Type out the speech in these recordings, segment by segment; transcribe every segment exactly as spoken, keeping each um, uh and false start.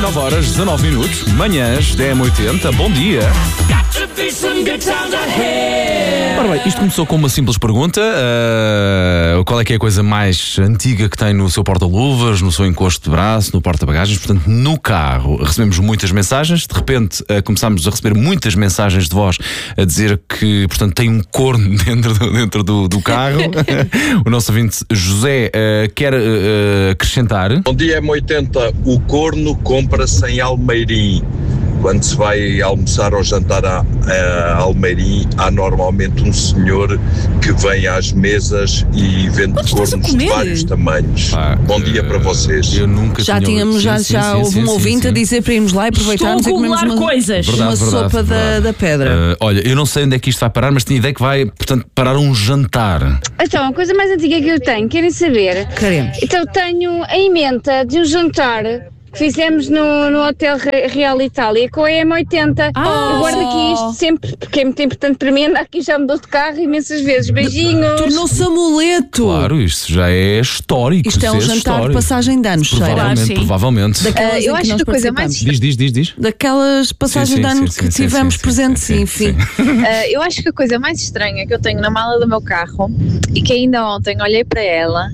nove horas, dezanove minutos, manhãs, D M oitenta, bom dia. Ora bem, isto começou com uma simples pergunta. Uh, qual é que é a coisa mais antiga que tem no seu porta-luvas, no seu encosto de braço, no porta-bagagens, portanto, no carro? Recebemos muitas mensagens, de repente uh, começámos a receber muitas mensagens de voz a dizer que, portanto, tem um corno dentro do, dentro do, do carro. O nosso ouvinte José uh, quer uh, acrescentar. Bom dia, M oitenta. O corno compra-se em Almeirim. Quando se vai almoçar ou jantar a, a Almeirim, há normalmente um senhor que vem às mesas e vende cornos de vários tamanhos. Ah, Bom dia para vocês. Eu nunca já tinha tínhamos, já, sim, já sim, houve sim, um sim, ouvinte sim. a dizer para irmos lá e aproveitarmos e comermos uma, coisas. Verdade, uma verdade, sopa verdade. Da, da pedra. Uh, olha, eu não sei onde é que isto vai parar, mas tenho ideia que vai, portanto, parar um jantar. Então, a coisa mais antiga que eu tenho, querem saber? Queremos. Então, tenho a emenda de um jantar que fizemos no, no Hotel Real Itália com a M oitenta. Ah, eu guardo aqui isto sempre, porque é muito importante para mim. Andar aqui já mudou de carro imensas vezes. Beijinhos. Tornou-se amuleto. Claro, isto já é histórico. Isto é um jantar histórico. de passagem de anos. Provavelmente, cheira. provavelmente. Uh, eu acho que a coisa mais... Diz, diz, diz, diz. Daquelas passagens sim, sim, de anos sim, que sim, tivemos sim, presentes, sim, sim, enfim. sim. Uh, eu acho que a coisa mais estranha que eu tenho na mala do meu carro, e que ainda ontem olhei para ela,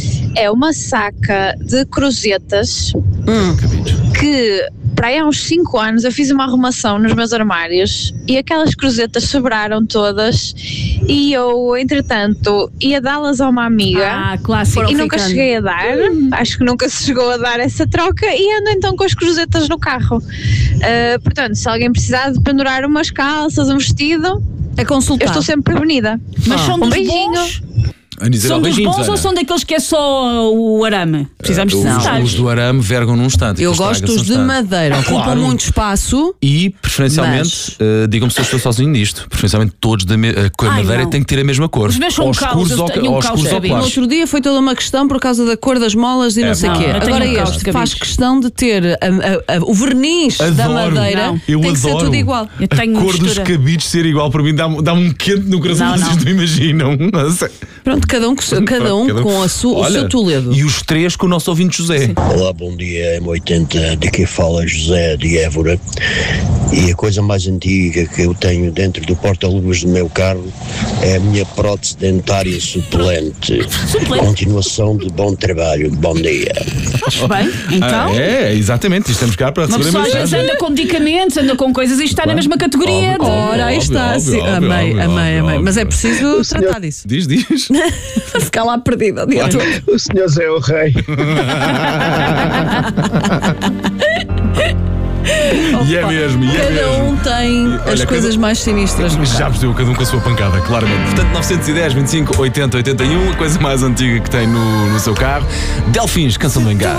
é uma saca de cruzetas Hum. que, para aí há uns cinco anos, eu fiz uma arrumação nos meus armários e aquelas cruzetas sobraram todas e eu, entretanto, ia dá-las a uma amiga. Ah, clássico. E nunca ficando. cheguei a dar, acho que nunca se chegou a dar essa troca e ando então com as cruzetas no carro. Uh, portanto, se alguém precisar de pendurar umas calças, um vestido, É consultar. eu estou sempre prevenida. Mas são Um dos beijinho. bons? Dizer São dos beijinhos, bons Ana. ou são daqueles que é só o arame? Precisamos de os, detalhes. os do arame vergam num instante. Eu aquilo gosto estraga-se dos num de instante. madeira, ocupam Claro. muito espaço. E, preferencialmente, uh, digam-me se eu estou sozinho nisto, preferencialmente todos da me- uh, com a Ai, madeira não. tem que ter a mesma cor. Os meus são ou um caos, escuros eu ou, tenho um ou caos escuros de ou cabelo. No claros. outro dia foi toda uma questão por causa da cor das molas e É, não sei o não, quê. eu tenho Agora um caos de este faz cabelos. questão de ter a- a- a- o verniz da Adoro. madeira. Não. Eu tem que ser adoro. tudo igual. Eu tenho A cor dos mistura. cabides ser igual para mim dá-me dá um quente no coração, Não, vocês não. não imaginam. Nossa. Pronto, cada um, com o seu- cada um Cada um. com a su- o Olha, seu Toledo. E os três com o nosso ouvinte José. Olá, bom dia, M oitenta, de quem fala José de Évora. E a coisa mais antiga que eu tenho dentro do porta-luvas do meu carro é a minha prótese dentária suplente. Suplente? Continuação de bom trabalho, bom dia. Acho bem. Então, Ah, é, exatamente. Estamos cá para uma receber a pessoa às vezes mensagem. anda com medicamentos, anda com coisas e está na mesma categoria. Óbvio, de- Ora, aí óbvio, está. óbvio, sim. óbvio, Amei, óbvio, amei, óbvio, amei. Mas é óbvio. preciso tratar disso. Diz, diz. Para ficar lá perdido o dia todo. O senhor Zé o Rei. E é mesmo, e é Cada mesmo. um tem Olha, as cada- coisas mais sinistras. no Já carro. percebeu, cada um com a sua pancada, claramente. Portanto, novecentos e dez, vinte e cinco, oitenta, oitenta e um, a coisa mais antiga que tem no, no seu carro. Delfins, Canção do Engano.